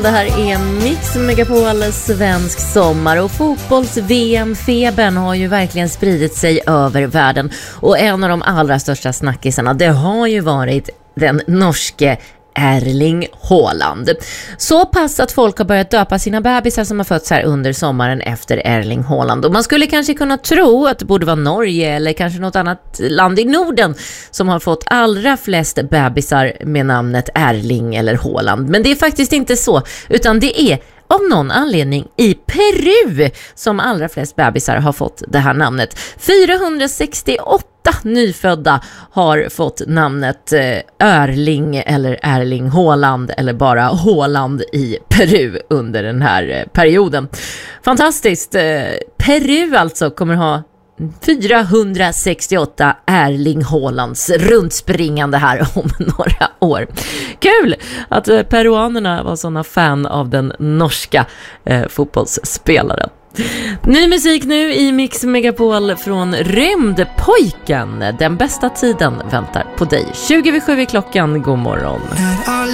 morgon, det här är Mix Megapol svensk sommar och fotbolls-VM-febern har ju verkligen spridit sig över världen och en av de allra största snackisarna, det har ju varit den norske Erling Haaland. Så pass att folk har börjat döpa sina bebisar som har fötts här under sommaren efter Erling Haaland. Och man skulle kanske kunna tro att det borde vara Norge eller kanske något annat land i Norden som har fått allra flest bebisar med namnet Erling eller Haaland. Men det är faktiskt inte så, utan det är av någon anledning i Peru som allra flest bebisar har fått det här namnet. 468 nyfödda har fått namnet Erling eller Erling Haaland eller bara Haaland i Peru under den här perioden. Fantastiskt. Peru alltså kommer ha 468 Erling Haalands runtspringande här om några år. Kul att peruanerna var såna fan av den norska fotbollsspelaren. Ny musik nu i Mix Megapol från Rymdpojken. Den bästa tiden väntar på dig. 20:07 är klockan. God morgon.